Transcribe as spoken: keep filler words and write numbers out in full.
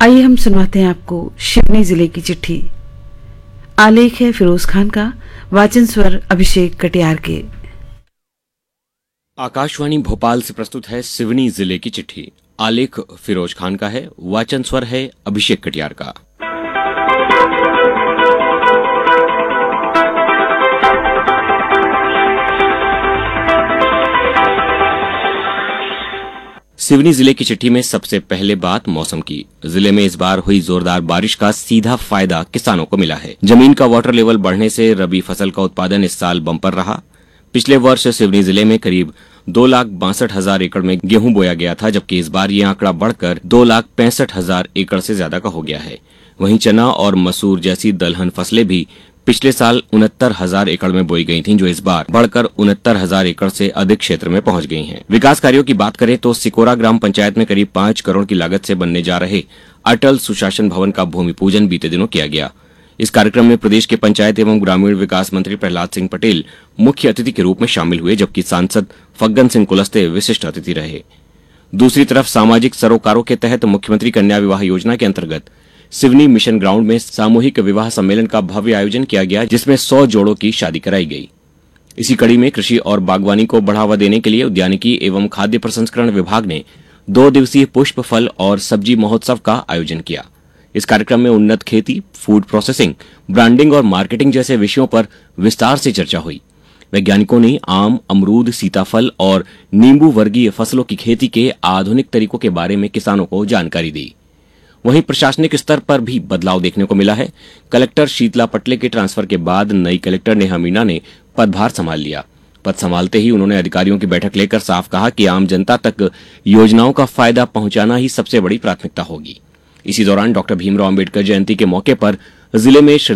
आइए हम सुनाते हैं आपको सिवनी जिले की चिट्ठी। आलेख है फिरोज खान का, वाचन स्वर अभिषेक कटियार के। आकाशवाणी भोपाल से प्रस्तुत है सिवनी जिले की चिट्ठी। आलेख फिरोज खान का है, वाचन स्वर है अभिषेक कटियार का। सिवनी जिले की चिट्ठी में सबसे पहले बात मौसम की। जिले में इस बार हुई जोरदार बारिश का सीधा फायदा किसानों को मिला है। जमीन का वाटर लेवल बढ़ने से रबी फसल का उत्पादन इस साल बम्पर रहा। पिछले वर्ष सिवनी जिले में करीब दो लाख बासठ हजार एकड़ में गेहूं बोया गया था, जबकि इस बार ये आंकड़ा बढ़कर दो लाख पैंसठ हजार एकड़ से ज्यादा का हो गया है। वहीं चना और मसूर जैसी दलहन फसलें भी पिछले साल उनहत्तर हजार एकड़ में बोई गई थीं, जो इस बार बढ़कर उनहत्तर हजार एकड़ से अधिक क्षेत्र में पहुंच गई हैं। विकास कार्यों की बात करें तो सिकोरा ग्राम पंचायत में करीब पांच करोड़ की लागत से बनने जा रहे अटल सुशासन भवन का भूमि पूजन बीते दिनों किया गया। इस कार्यक्रम में प्रदेश के पंचायत एवं ग्रामीण विकास मंत्री प्रहलाद सिंह पटेल मुख्य अतिथि के रूप में शामिल हुए, जबकि सांसद फग्गन सिंह कुलस्ते विशिष्ट अतिथि रहे। दूसरी तरफ सामाजिक सरोकारों के तहत मुख्यमंत्री कन्या विवाह योजना के अंतर्गत सिवनी मिशन ग्राउंड में सामूहिक विवाह सम्मेलन का भव्य आयोजन किया गया, जिसमें सौ जोड़ों की शादी कराई गई। इसी कड़ी में कृषि और बागवानी को बढ़ावा देने के लिए उद्यानिकी एवं खाद्य प्रसंस्करण विभाग ने दो दिवसीय पुष्प फल और सब्जी महोत्सव का आयोजन किया। इस कार्यक्रम में उन्नत खेती, फूड प्रोसेसिंग, ब्रांडिंग और मार्केटिंग जैसे विषयों पर विस्तार से चर्चा हुई। वैज्ञानिकों ने आम, अमरूद, सीताफल और नींबू वर्गीय फसलों की खेती के आधुनिक तरीकों के बारे में किसानों को जानकारी दी। वहीं प्रशासनिक स्तर पर भी बदलाव देखने को मिला है। कलेक्टर शीतला पटले के ट्रांसफर के बाद नई कलेक्टर नेहा मीणा ने पदभार संभाल लिया। पद संभालते ही उन्होंने अधिकारियों की बैठक लेकर साफ कहा कि आम जनता तक योजनाओं का फायदा पहुंचाना ही सबसे बड़ी प्राथमिकता होगी। इसी दौरान डॉक्टर भीमराव अंबेडकर जयंती के मौके पर जिले में